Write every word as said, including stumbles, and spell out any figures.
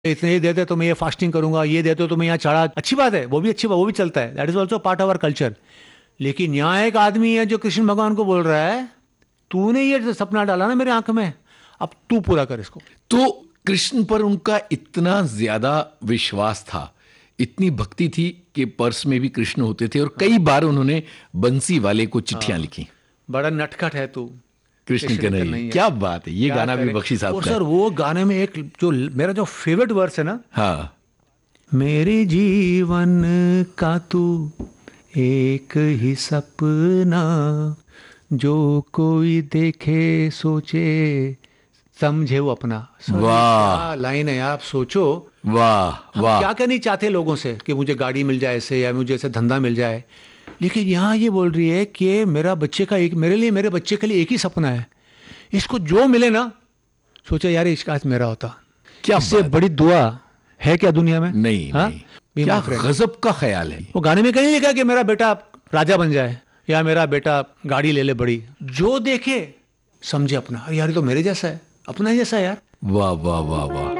इतने ही देते तो मैं ये फास्टिंग करूंगा, ये देते तो मैं यहाँ चढ़ा, अच्छी बात है, वो भी अच्छी बात, वो भी चलता है, that is also part of our culture. लेकिन यहाँ एक आदमी है जो कृष्ण भगवान को बोल रहा है, तूने ये सपना डाला ना मेरे आंख में, अब तू पूरा कर इसको। तो कृष्ण पर उनका इतना ज्यादा विश्वास था, इतनी भक्ति थी कि पर्स में भी कृष्ण होते थे और कई बार उन्होंने बंसी वाले को चिट्ठियां लिखी। बड़ा नटखट है तू, कृष्ण के नहीं, क्या बात है, ये क्या गाना भी करे? बख्शी साहब और का सर है। वो गाने में एक जो मेरा जो फेवरेट वर्स है ना, हाँ, मेरे जीवन का तू एक ही सपना, जो कोई देखे सोचे समझे वो अपना। सर, ये वाह। क्या लाइन है यार, आप सोचो। वाह हम वाह। क्या करनी चाहते हैं लोगों से कि मुझे गाड़ी मिल जाए ऐसे, या मुझे ऐसे धंधा मिल जाए, लेकिन यहाँ ये बोल रही है कि मेरा बच्चे का एक, मेरे लिए, मेरे बच्चे के लिए एक ही सपना है, इसको जो मिले ना, सोचा यार इसका आज मेरा होता। क्या इससे बात बड़ी दुआ है क्या दुनिया में? नहीं, हाँ? नहीं, Be क्या my friend। गजब का ख्याल है। वो गाने में कहीं लिखा कि मेरा बेटा राजा बन जाए, या मेरा बेटा गाड़ी ले ले बड़ी, जो देखे समझे अपना। अरे यार ये तो मेरे जैसा है, अपना ही जैसा है यार। वाह वाह वाह वाह।